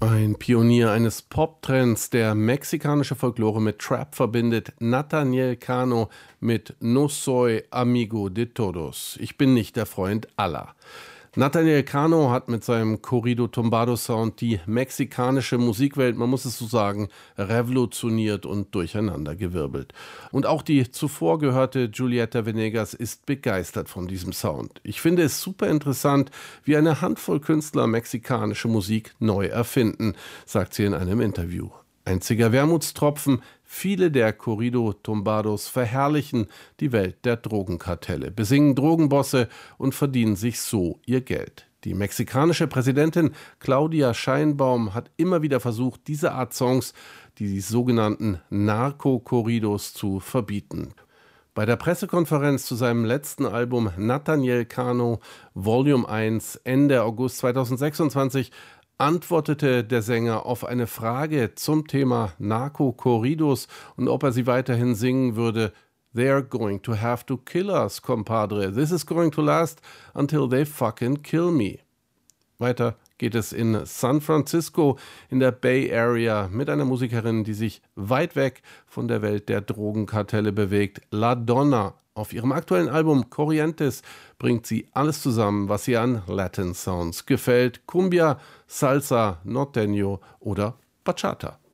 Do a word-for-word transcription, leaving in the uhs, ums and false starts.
Ein Pionier eines Pop-Trends, der mexikanische Folklore mit Trap verbindet, Natanael Cano mit No soy amigo de todos. Ich bin nicht der Freund aller. Natanael Cano hat mit seinem Corrido-Tumbado-Sound die mexikanische Musikwelt, man muss es so sagen, revolutioniert und durcheinandergewirbelt. Und auch die zuvor gehörte Julieta Venegas ist begeistert von diesem Sound. Ich finde es super interessant, wie eine Handvoll Künstler mexikanische Musik neu erfinden, sagt sie in einem Interview. Einziger Wermutstropfen, viele der Corrido-Tumbados verherrlichen die Welt der Drogenkartelle, besingen Drogenbosse und verdienen sich so ihr Geld. Die mexikanische Präsidentin Claudia Sheinbaum hat immer wieder versucht, diese Art Songs, die sogenannten Narco-Corridos, zu verbieten. Bei der Pressekonferenz zu seinem letzten Album Natanael Cano Volume eins Ende August zweitausendsechsundzwanzig antwortete der Sänger auf eine Frage zum Thema Narco-Corridos und ob er sie weiterhin singen würde: "They're going to have to kill us, compadre. This is going to last until they fucking kill me." Weiter geht es in San Francisco in der Bay Area mit einer Musikerin, die sich weit weg von der Welt der Drogenkartelle bewegt, La Donna. Auf ihrem aktuellen Album Corrientes bringt sie alles zusammen, was ihr an Latin Sounds gefällt: Cumbia, Salsa, Norteño oder Bachata.